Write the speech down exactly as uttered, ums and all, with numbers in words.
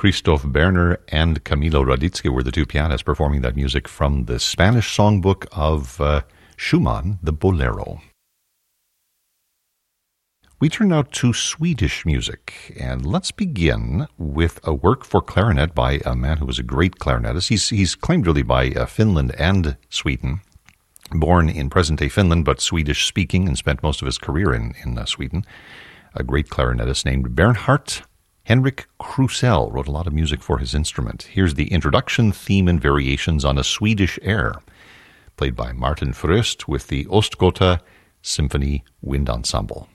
Christoph Berner and Camilo Raditzky were the two pianists performing that music from the Spanish songbook of uh, Schumann, the Bolero. We turn now to Swedish music, and let's begin with a work for clarinet by a man who was a great clarinetist. He's, he's claimed really by uh, Finland and Sweden. Born in present-day Finland, but Swedish-speaking, and spent most of his career in, in uh, Sweden. A great clarinetist named Bernhard Henrik Krusell wrote a lot of music for his instrument. Here's the introduction, theme, and variations on a Swedish air, played by Martin Fröst with the Ostgota Symphony Wind Ensemble.